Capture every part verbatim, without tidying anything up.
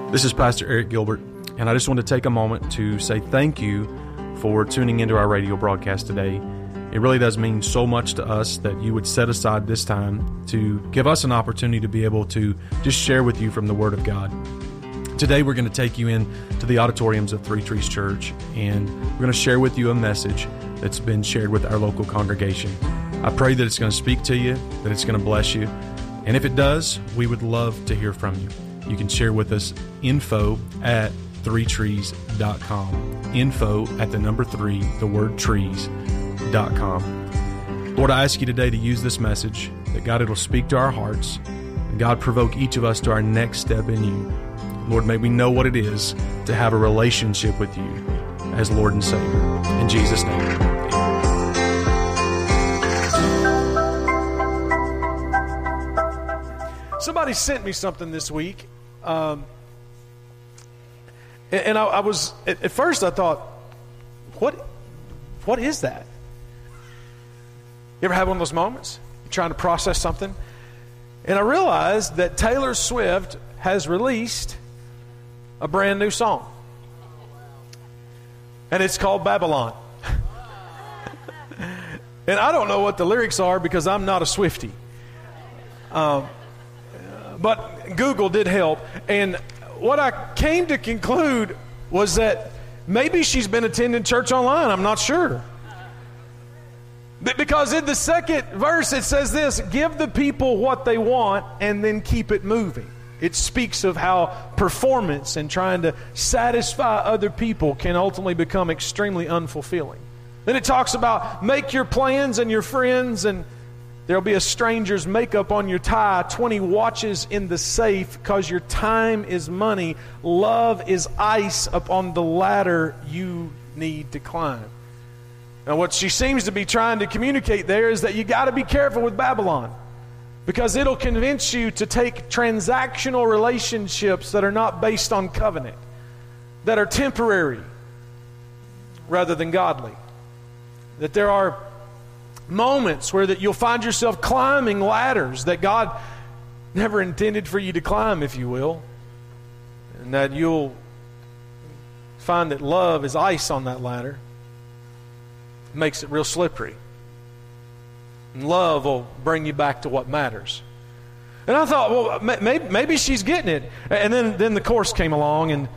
This is Pastor Eric Gilbert, and I just want to take a moment to say thank you for tuning into our radio broadcast today. It really does mean so much to us that you would set aside this time to give us an opportunity to be able to just share with you from the Word of God. Today we're going to take you in to the auditoriums of Three Trees Church, and we're going to share with you a message that's been shared with our local congregation. I pray that it's going to speak to you, that it's going to bless you, and if it does, we would love to hear from you. You can share with us info at three trees dot com. Info at the number three, the word trees, dot com. Lord, I ask you today to use this message, that God, it'll speak to our hearts, and God, provoke each of us to our next step in you. Lord, may we know what it is to have a relationship with you as Lord and Savior. In Jesus' name, amen. Somebody sent me something this week. Um, and, and I, I was, at, at first I thought, what, what is that? You ever have one of those moments? You're trying to process something. And I realized that Taylor Swift has released a brand new song. And it's called Babylon. And I don't know what the lyrics are because I'm not a Swiftie. Um, but Google did help. And what I came to conclude was that maybe she's been attending church online. I'm not sure. Because in the second verse it says this: give the people what they want and then keep it moving. It speaks of how performance and trying to satisfy other people can ultimately become extremely unfulfilling. Then it talks about make your plans and your friends, and there'll be a stranger's makeup on your tie, twenty watches in the safe, because your time is money. Love is ice upon the ladder you need to climb. Now, what she seems to be trying to communicate there is that you got to be careful with Babylon, because it'll convince you to take transactional relationships that are not based on covenant, that are temporary rather than godly. That there are moments where that you'll find yourself climbing ladders that God never intended for you to climb, if you will. And that you'll find that love is ice on that ladder. It makes it real slippery. And love will bring you back to what matters. And I thought, well, maybe, maybe she's getting it. And then, then the chorus came along, and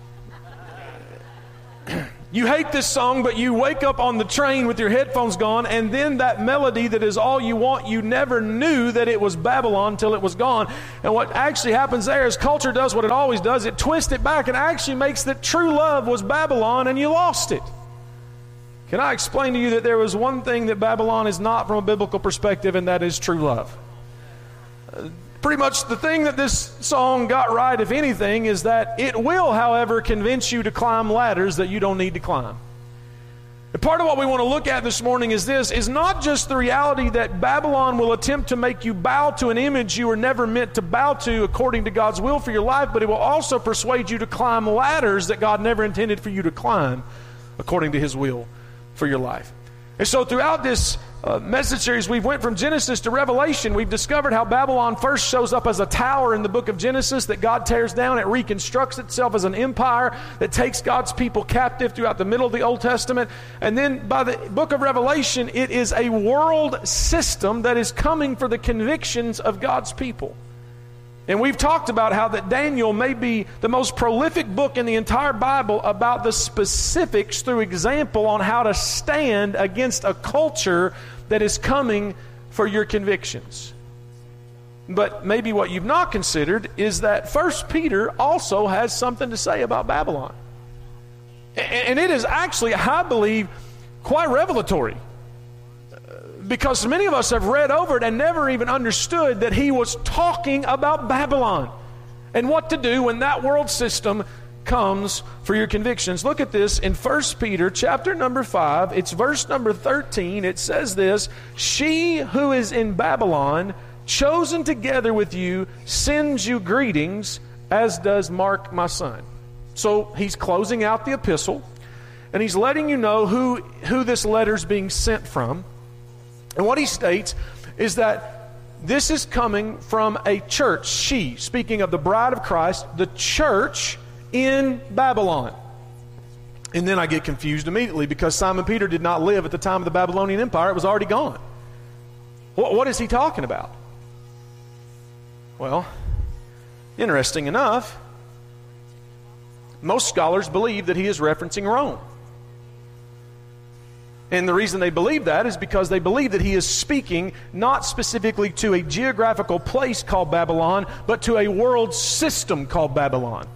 you hate this song, but you wake up on the train with your headphones gone, and then that melody that is all you want, you never knew that it was Babylon till it was gone. And what actually happens there is culture does what it always does. It twists it back and actually makes that true love was Babylon and you lost it. Can I explain to you that there was one thing that Babylon is not from a biblical perspective, and that is true love? Uh, pretty much the thing that this song got right, if anything, is that it will, however, convince you to climb ladders that you don't need to climb. And part of what we want to look at this morning is this, is not just the reality that Babylon will attempt to make you bow to an image you were never meant to bow to according to God's will for your life, but it will also persuade you to climb ladders that God never intended for you to climb according to His will for your life. And so throughout this uh, message series, we've went from Genesis to Revelation. We've discovered how Babylon first shows up as a tower in the book of Genesis that God tears down. It reconstructs itself as an empire that takes God's people captive throughout the middle of the Old Testament. And then by the book of Revelation, it is a world system that is coming for the convictions of God's people. And we've talked about how that Daniel may be the most prolific book in the entire Bible about the specifics through example on how to stand against a culture that is coming for your convictions. But maybe what you've not considered is that First Peter also has something to say about Babylon. And it is actually, I believe, quite revelatory. Because many of us have read over it and never even understood that he was talking about Babylon and what to do when that world system comes for your convictions. Look at this in First Peter chapter number five. It's verse number thirteen. It says this: she who is in Babylon, chosen together with you, sends you greetings, as does Mark my son. So he's closing out the epistle, and he's letting you know who, who this letter's being sent from. And what he states is that this is coming from a church. She, speaking of the bride of Christ, the church in Babylon. And then I get confused immediately because Simon Peter did not live at the time of the Babylonian Empire. It was already gone. What, what is he talking about? Well, interesting enough, most scholars believe that he is referencing Rome. And the reason they believe that is because they believe that he is speaking not specifically to a geographical place called Babylon, but to a world system called Babylon.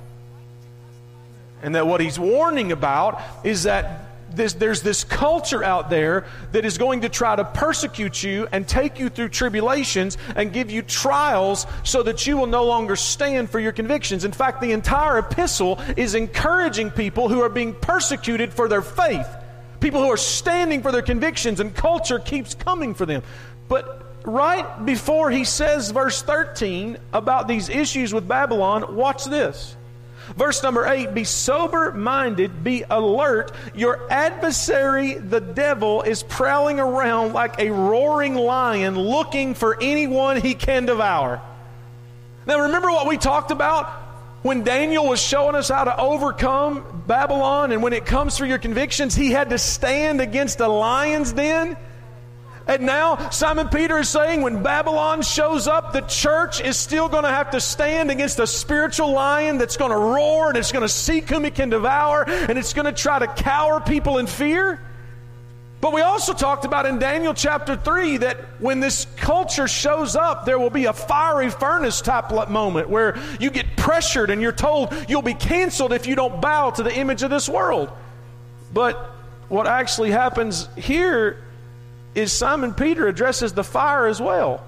And that what he's warning about is that this, there's this culture out there that is going to try to persecute you and take you through tribulations and give you trials so that you will no longer stand for your convictions. In fact, the entire epistle is encouraging people who are being persecuted for their faith. People who are standing for their convictions, and culture keeps coming for them. But right before he says verse thirteen about these issues with Babylon, watch this. Verse number eight, be sober-minded, be alert. Your adversary, the devil, is prowling around like a roaring lion looking for anyone he can devour. Now remember what we talked about when Daniel was showing us how to overcome Babylon, and when it comes for your convictions, he had to stand against a lion's den. And now Simon Peter is saying when Babylon shows up, the church is still going to have to stand against a spiritual lion that's going to roar, and it's going to seek whom it can devour, and it's going to try to cower people in fear. But we also talked about in Daniel chapter three that when this culture shows up, there will be a fiery furnace type moment where you get pressured and you're told you'll be canceled if you don't bow to the image of this world. But what actually happens here is Simon Peter addresses the fire as well.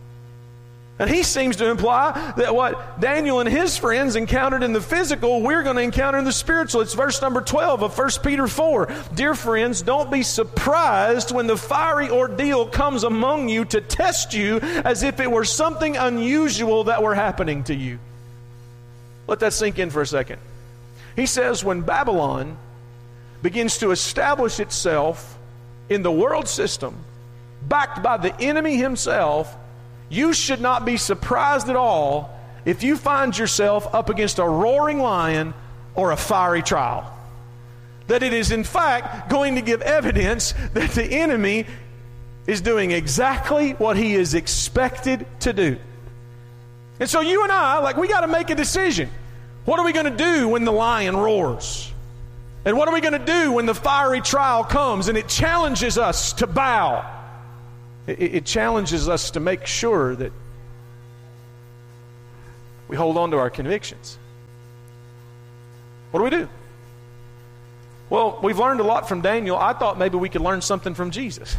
And he seems to imply that what Daniel and his friends encountered in the physical, we're going to encounter in the spiritual. It's verse number twelve of First Peter four. Dear friends, don't be surprised when the fiery ordeal comes among you to test you as if it were something unusual that were happening to you. Let that sink in for a second. He says when Babylon begins to establish itself in the world system, backed by the enemy himself, you should not be surprised at all if you find yourself up against a roaring lion or a fiery trial. That it is in fact going to give evidence that the enemy is doing exactly what he is expected to do. And so you and I, like, we got to make a decision. What are we going to do when the lion roars? And what are we going to do when the fiery trial comes and it challenges us to bow? It, it challenges us to make sure that we hold on to our convictions. What do we do? Well, we've learned a lot from Daniel. I thought maybe we could learn something from Jesus.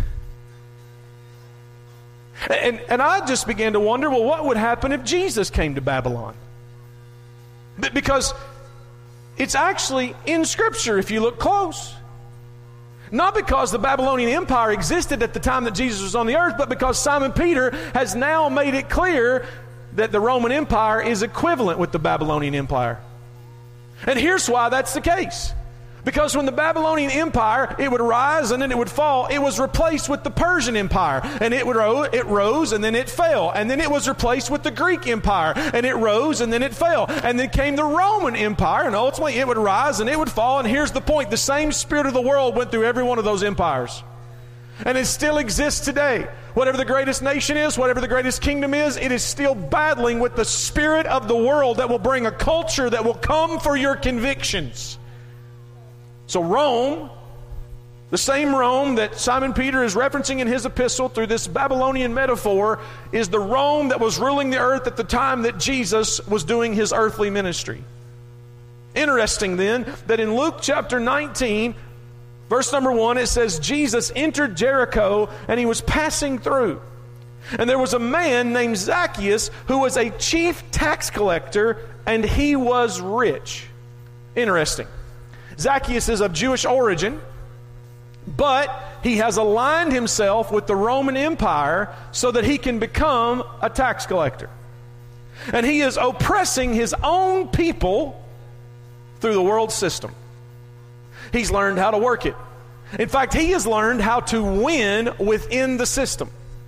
And, and I just began to wonder, well, what would happen if Jesus came to Babylon? Because it's actually in Scripture if you look close. Not because the Babylonian Empire existed at the time that Jesus was on the earth, but because Simon Peter has now made it clear that the Roman Empire is equivalent with the Babylonian Empire. And here's why that's the case. Because when the Babylonian Empire, it would rise and then it would fall, it was replaced with the Persian Empire. And it would ro- it rose and then it fell. And then it was replaced with the Greek Empire. And it rose and then it fell. And then came the Roman Empire, and ultimately it would rise and it would fall. And here's the point. The same spirit of the world went through every one of those empires. And it still exists today. Whatever the greatest nation is, whatever the greatest kingdom is, it is still battling with the spirit of the world that will bring a culture that will come for your convictions. So Rome, the same Rome that Simon Peter is referencing in his epistle through this Babylonian metaphor, is the Rome that was ruling the earth at the time that Jesus was doing his earthly ministry. Interesting then that in Luke chapter nineteen, verse number one, it says, Jesus entered Jericho and he was passing through. And there was a man named Zacchaeus who was a chief tax collector, and he was rich. Interesting. Zacchaeus is of Jewish origin, but he has aligned himself with the Roman Empire so that he can become a tax collector. And he is oppressing his own people through the world system. He's learned how to work it. In fact, he has learned how to win within the system.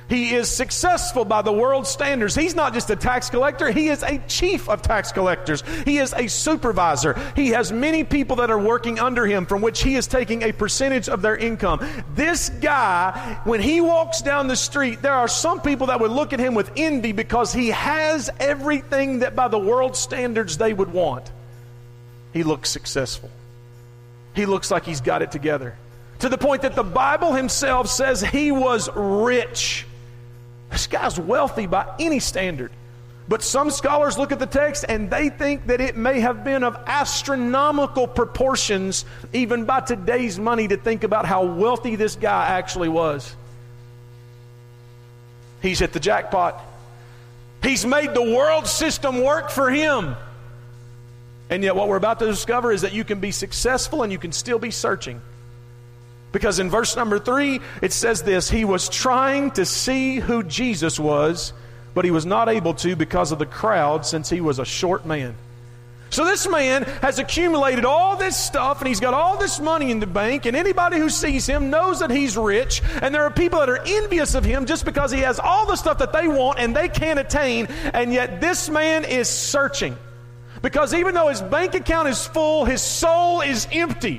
He is successful by the world's standards. He's not just a tax collector. He is a chief of tax collectors. He is a supervisor. He has many people that are working under him from which he is taking a percentage of their income. This guy, when he walks down the street, there are some people that would look at him with envy because he has everything that by the world's standards they would want. He looks successful. He looks like he's got it together. To the point that the Bible himself says he was rich. This guy's wealthy by any standard. But some scholars look at the text and they think that it may have been of astronomical proportions, even by today's money, to think about how wealthy this guy actually was. He's hit the jackpot. He's made the world system work for him. And yet what we're about to discover is that you can be successful and you can still be searching. Because in verse number three, it says this: he was trying to see who Jesus was, but he was not able to because of the crowd, since he was a short man. So this man has accumulated all this stuff, and he's got all this money in the bank, and anybody who sees him knows that he's rich, and there are people that are envious of him just because he has all the stuff that they want and they can't attain, and yet this man is searching. Because even though his bank account is full, his soul is empty.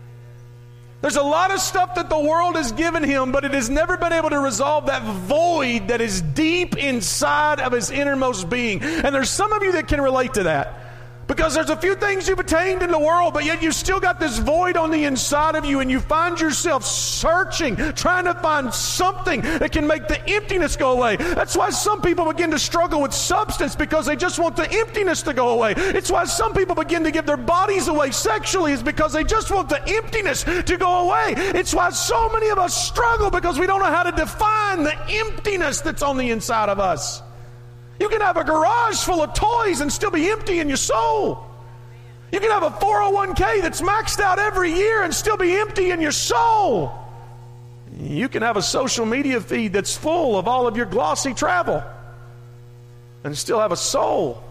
There's a lot of stuff that the world has given him, but it has never been able to resolve that void that is deep inside of his innermost being. And there's some of you that can relate to that. Because there's a few things you've attained in the world, but yet you've still got this void on the inside of you, and you find yourself searching, trying to find something that can make the emptiness go away. That's why some people begin to struggle with substance, because they just want the emptiness to go away. It's why some people begin to give their bodies away sexually, is because they just want the emptiness to go away. It's why so many of us struggle, because we don't know how to define the emptiness that's on the inside of us. You can have a garage full of toys and still be empty in your soul. You can have a four oh one k that's maxed out every year and still be empty in your soul. You can have a social media feed that's full of all of your glossy travel and still have a soul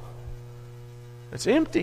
that's empty.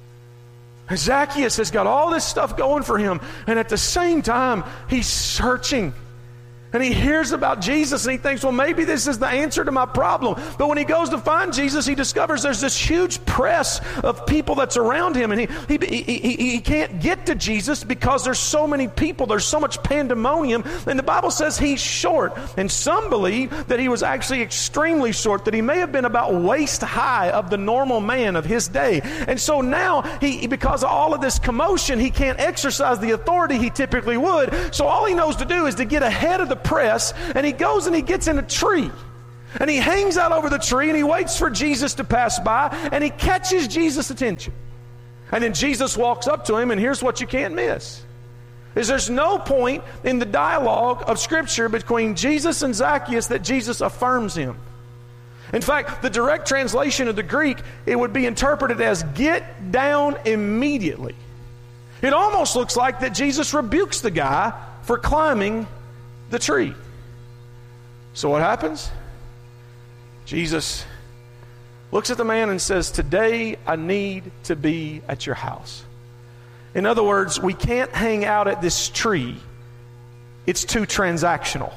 Zacchaeus has got all this stuff going for him, and at the same time, he's searching. And he hears about Jesus and he thinks, well, maybe this is the answer to my problem. But when he goes to find Jesus, he discovers there's this huge press of people that's around him. And he, he, he, he, he can't get to Jesus because there's so many people. There's so much pandemonium. And the Bible says he's short. And some believe that he was actually extremely short, that he may have been about waist high of the normal man of his day. And so now, he, because of all of this commotion, he can't exercise the authority he typically would. So all he knows to do is to get ahead of the press, and he goes and he gets in a tree, and he hangs out over the tree, and he waits for Jesus to pass by, and he catches Jesus' attention. And then Jesus walks up to him, and here's what you can't miss, is there's no point in the dialogue of Scripture between Jesus and Zacchaeus that Jesus affirms him. In fact, the direct translation of the Greek, it would be interpreted as get down immediately. It almost looks like that Jesus rebukes the guy for climbing the tree. So what happens? Jesus looks at the man and says, today I need to be at your house. In other words, we can't hang out at this tree. It's too transactional.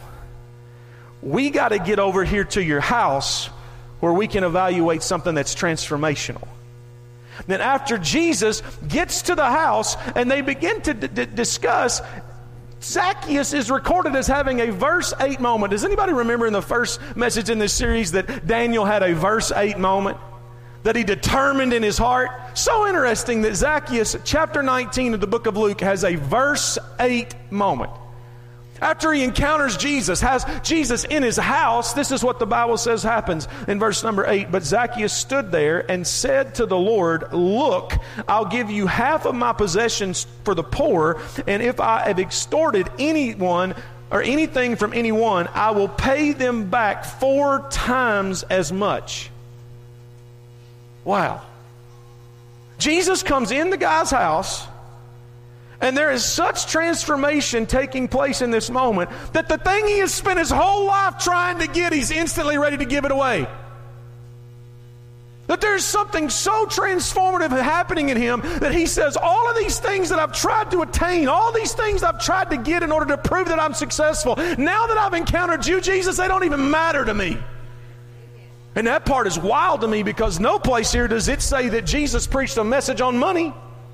We got to get over here to your house where we can evaluate something that's transformational. Then after Jesus gets to the house and they begin to d- d- discuss, Zacchaeus is recorded as having a verse eight moment. Does anybody remember in the first message in this series that Daniel had a verse eight moment? That he determined in his heart? So interesting that Zacchaeus, chapter nineteen of the book of Luke, has a verse eight moment. After he encounters Jesus, has Jesus in his house, this is what the Bible says happens in verse number eight. But Zacchaeus stood there and said to the Lord, look, I'll give you half of my possessions for the poor, and if I have extorted anyone or anything from anyone, I will pay them back four times as much. Wow. Jesus comes in the guy's house, and there is such transformation taking place in this moment that the thing he has spent his whole life trying to get, he's instantly ready to give it away. That there's something so transformative happening in him that he says, all of these things that I've tried to attain, all these things I've tried to get in order to prove that I'm successful, now that I've encountered you, Jesus, they don't even matter to me. And that part is wild to me, because no place here does it say that Jesus preached a message on money.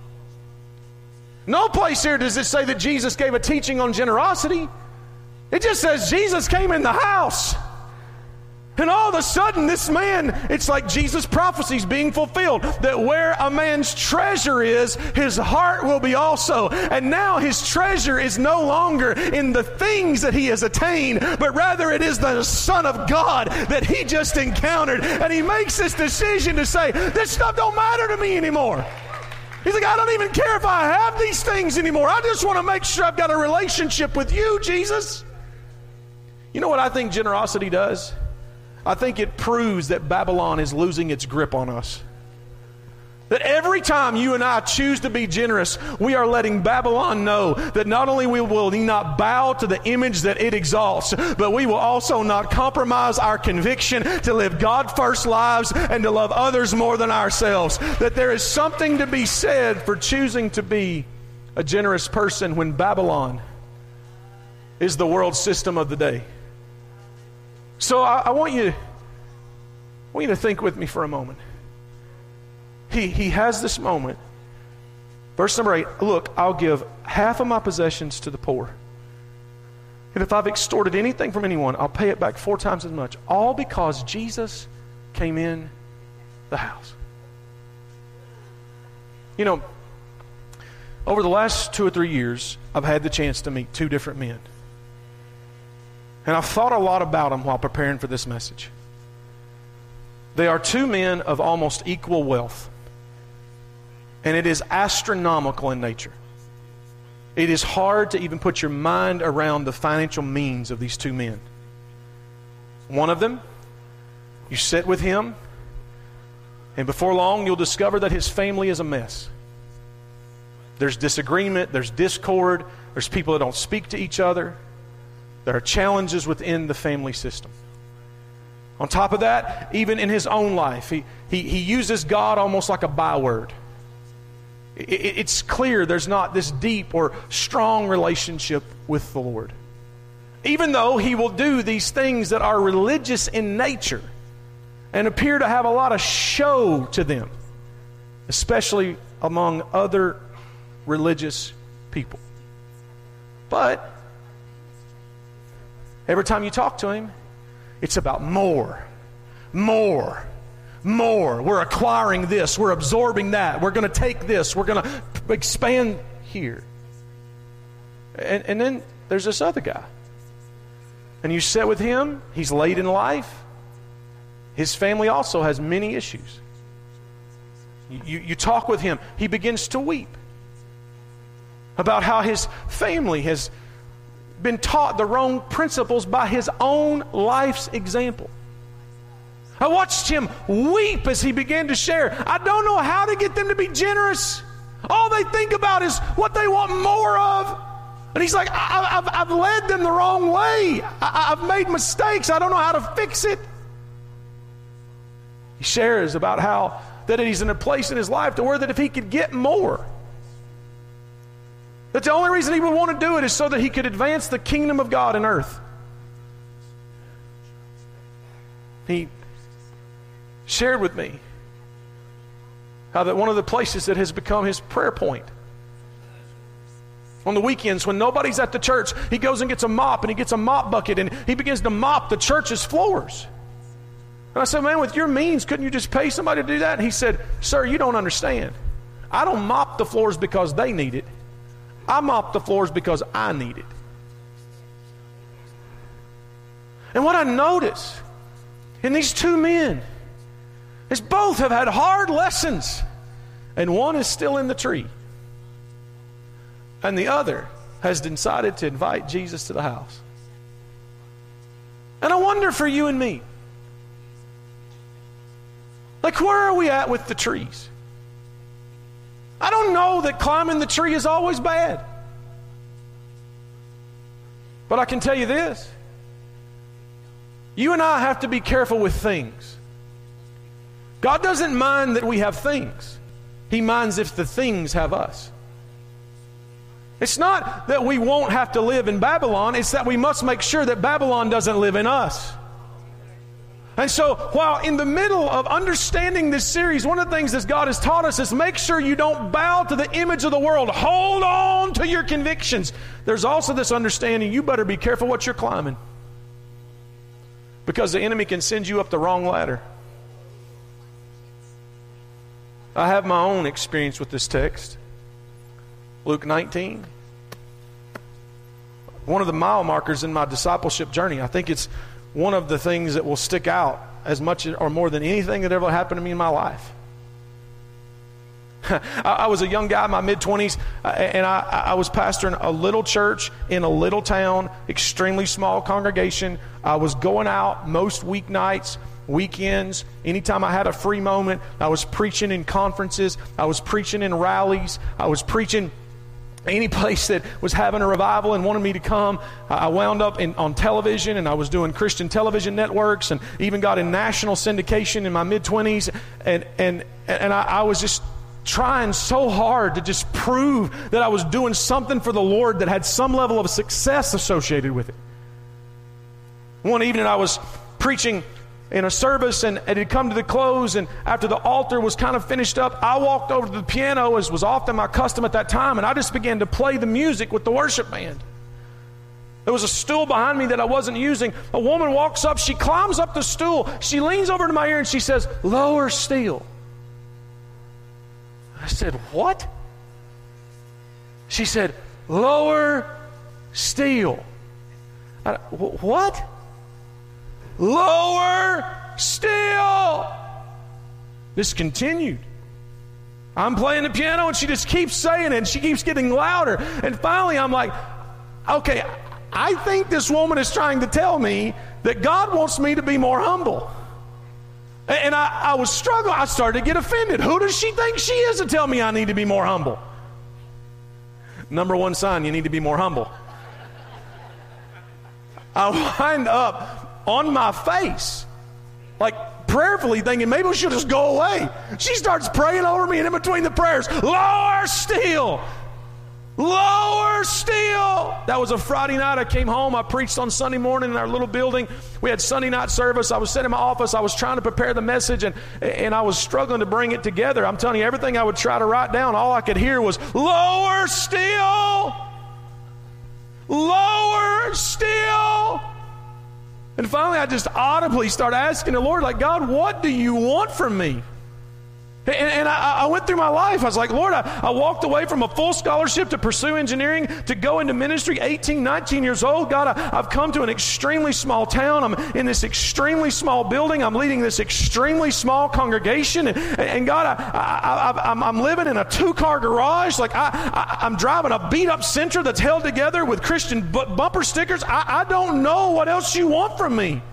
No place here does it say that Jesus gave a teaching on generosity. It just says Jesus came in the house. And all of a sudden, this man, it's like Jesus' prophecies being fulfilled, that where a man's treasure is, his heart will be also. And now his treasure is no longer in the things that he has attained, but rather it is the Son of God that he just encountered. And he makes this decision to say, this stuff don't matter to me anymore. He's like, I don't even care if I have these things anymore. I just want to make sure I've got a relationship with you, Jesus. You know what I think generosity does? I think it proves that Babylon is losing its grip on us. That every time you and I choose to be generous, we are letting Babylon know that not only will we not bow to the image that it exalts, but we will also not compromise our conviction to live God-first lives and to love others more than ourselves. That there is something to be said for choosing to be a generous person when Babylon is the world system of the day. So I, I want you, I want you to think with me for a moment. He, he has this moment. Verse number eight, look, I'll give half of my possessions to the poor. And if I've extorted anything from anyone, I'll pay it back four times as much. All because Jesus came in the house. You know, over the last two or three years, I've had the chance to meet two different men. And I've thought a lot about them while preparing for this message. They are two men of almost equal wealth. And it is astronomical in nature. It is hard to even put your mind around the financial means of these two men. One of them, you sit with him, and before long you'll discover that his family is a mess. There's disagreement, there's discord, there's people that don't speak to each other. There are challenges within the family system. On top of that, even in his own life, he, he, he uses God almost like a byword. It, it, it's clear there's not this deep or strong relationship with the Lord. Even though he will do these things that are religious in nature and appear to have a lot of show to them, especially among other religious people. But every time you talk to him, it's about more, more, more. We're acquiring this. We're absorbing that. We're going to take this. We're going to expand here. And, and then there's this other guy. And you sit with him. He's late in life. His family also has many issues. You, you, you talk with him. He begins to weep about how his family has been taught the wrong principles by his own life's example. I watched him weep as he began to share. I don't know how to get them to be generous. All they think about is what they want more of. And he's like, I, I've, I've led them the wrong way. I, I've made mistakes. I don't know how to fix it. He shares about how that he's in a place in his life to where that if he could get more, that the only reason he would want to do it is so that he could advance the kingdom of God in earth. He shared with me how that one of the places that has become his prayer point, on the weekends when nobody's at the church, he goes and gets a mop and he gets a mop bucket and he begins to mop the church's floors. And I said, man, with your means, couldn't you just pay somebody to do that? And he said, sir, you don't understand. I don't mop the floors because they need it. I mop the floors because I need it. And what I notice in these two men is both have had hard lessons, and one is still in the tree, and the other has decided to invite Jesus to the house. And I wonder for you and me, like, where are we at with the trees? I don't know that climbing the tree is always bad. But I can tell you this. You and I have to be careful with things. God doesn't mind that we have things. He minds if the things have us. It's not that we won't have to live in Babylon. It's that we must make sure that Babylon doesn't live in us. And so, while in the middle of understanding this series, one of the things that God has taught us is make sure you don't bow to the image of the world. Hold on to your convictions. There's also this understanding you better be careful what you're climbing, because the enemy can send you up the wrong ladder. I have my own experience with this text. Luke nineteen. One of the mile markers in my discipleship journey. I think it's one of the things that will stick out as much or more than anything that ever happened to me in my life. I, I was a young guy in my mid-twenties, uh, and I, I was pastoring a little church in a little town, extremely small congregation. I was going out most weeknights, weekends, anytime I had a free moment. I was preaching in conferences. I was preaching in rallies. I was preaching any place that was having a revival and wanted me to come. I wound up in, on television, and I was doing Christian television networks, and even got in national syndication in my mid-twenties. And and and I, I was just trying so hard to just prove that I was doing something for the Lord that had some level of success associated with it. One evening I was preaching in a service, and it had come to the close, and after the altar was kind of finished up, I walked over to the piano, as was often my custom at that time, and I just began to play the music with the worship band. There was a stool behind me that I wasn't using. A woman walks up, she climbs up the stool, she leans over to my ear and she says, "Lower still." I said, "What?" She said, "Lower still." I, what? Lower still. This continued. I'm playing the piano and she just keeps saying it, and she keeps getting louder. And finally I'm like, okay, I think this woman is trying to tell me that God wants me to be more humble. And I, I was struggling. I started to get offended. Who does she think she is to tell me I need to be more humble? Number one sign, you need to be more humble. I wind up on my face, like prayerfully thinking maybe she'll just go away. She starts praying over me, and in between the prayers, "Lower still, lower still." That was a Friday night. I came home. I preached on Sunday morning in our little building. We had Sunday night service. I was sitting in my office. I was trying to prepare the message, and, and I was struggling to bring it together. I'm telling you, everything I would try to write down, all I could hear was, "Lower still, lower still." And finally, I just audibly started asking the Lord, like, "God, what do you want from me?" And, and I, I went through my life. I was like, "Lord, I, I walked away from a full scholarship to pursue engineering, to go into ministry, eighteen, nineteen years old. God, I, I've come to an extremely small town. I'm in this extremely small building. I'm leading this extremely small congregation. And, and God, I, I, I, I'm, I'm living in a two-car garage. Like, I, I, I'm driving a beat-up Sentra that's held together with Christian bu- bumper stickers. I, I don't know what else you want from me."